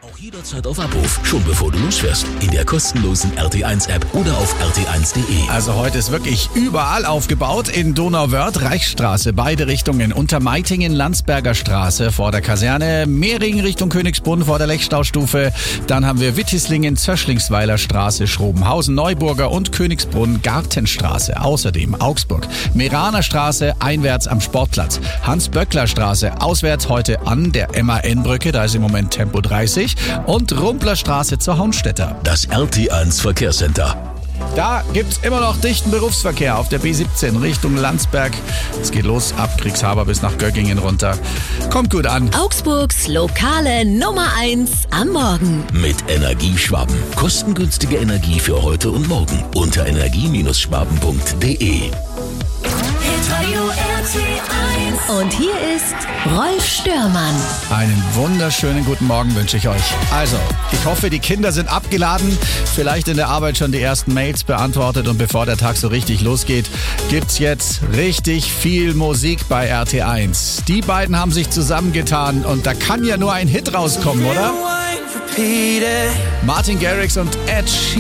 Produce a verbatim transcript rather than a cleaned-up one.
Auch jederzeit auf Abruf, schon bevor du losfährst. In der kostenlosen R T eins App oder auf r t eins punkt de. Also heute ist wirklich überall aufgebaut. In Donauwörth, Reichsstraße, beide Richtungen. Untermeitingen, Landsberger Straße vor der Kaserne. Mehringen Richtung Königsbrunn vor der Lechstaustufe. Dann haben wir Wittislingen, Zöschlingsweiler Straße, Schrobenhausen, Neuburger und Königsbrunn, Gartenstraße. Außerdem Augsburg, Meraner Straße, einwärts am Sportplatz. Hans-Böckler Straße, auswärts heute an der M A N-Brücke. Da ist im Moment Tempo dreißig. Und Rumplerstraße zur Haunstetter. Das R T eins Verkehrscenter. Da gibt's immer noch dichten Berufsverkehr auf der B siebzehn Richtung Landsberg. Es geht los ab Kriegshaber bis nach Göggingen runter. Kommt gut an. Augsburgs lokale Nummer eins am Morgen. Mit Energieschwaben. Kostengünstige Energie für heute und morgen. Unter energie Schwaben punkt de. Und hier ist Rolf Störmann. Einen wunderschönen guten Morgen wünsche ich euch. Also, ich hoffe, die Kinder sind abgeladen, vielleicht in der Arbeit schon die ersten Mails beantwortet und bevor der Tag so richtig losgeht, gibt's jetzt richtig viel Musik bei R T eins. Die beiden haben sich zusammengetan und da kann ja nur ein Hit rauskommen, oder? Martin Garrix und Ed Sheeran.